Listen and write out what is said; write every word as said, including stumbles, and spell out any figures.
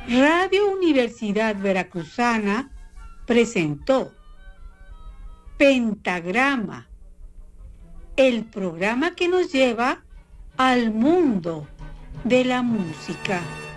Radio Universidad Veracruzana presentó Pentagrama, el programa que nos lleva al mundo de la música.